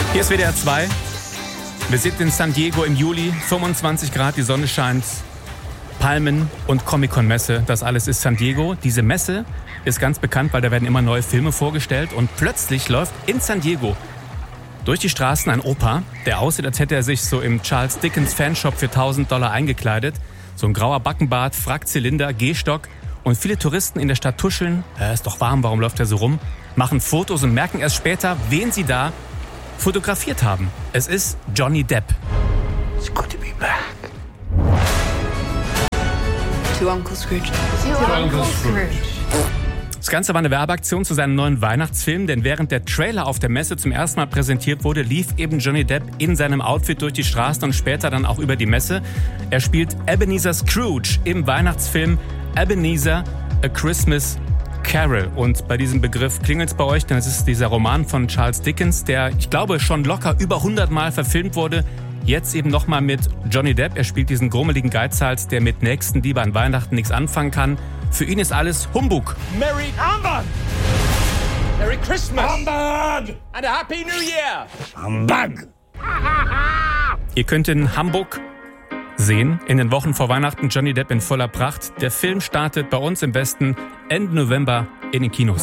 Hier ist WDR 2. Wir sind in San Diego im Juli, 25 Grad, die Sonne scheint, Palmen und Comic-Con-Messe, das alles ist San Diego. Diese Messe ist ganz bekannt, weil da werden immer neue Filme vorgestellt und plötzlich läuft in San Diego durch die Straßen ein Opa, der aussieht, als hätte er sich so im Charles Dickens Fanshop für $1000 eingekleidet. So ein grauer Backenbart, Frackzylinder, Gehstock und viele Touristen in der Stadt tuscheln. Ist doch warm, warum läuft er so rum? Machen Fotos und merken erst später, wen sie da fotografiert haben. Es ist Johnny Depp. It's good to be back. To Uncle Scrooge. Das Ganze war eine Werbeaktion zu seinem neuen Weihnachtsfilm, denn während der Trailer auf der Messe zum ersten Mal präsentiert wurde, lief eben Johnny Depp in seinem Outfit durch die Straßen und später dann auch über die Messe. Er spielt Ebenezer Scrooge im Weihnachtsfilm Ebenezer: A Christmas Carol. Und bei diesem Begriff klingelt's bei euch, denn es ist dieser Roman von Charles Dickens, der, ich glaube, schon locker über 100 Mal verfilmt wurde. Jetzt eben nochmal mit Johnny Depp. Er spielt diesen grummeligen Geizhals, der mit Nächstenliebe an Weihnachten nichts anfangen kann. Für ihn ist alles Humbug. Merry Humbug! Merry Christmas! Humbug! And a Happy New Year! Humbug! Ihr könnt in Hamburg sehen, in den Wochen vor Weihnachten Johnny Depp in voller Pracht. Der Film startet bei uns im Westen Ende November in den Kinos.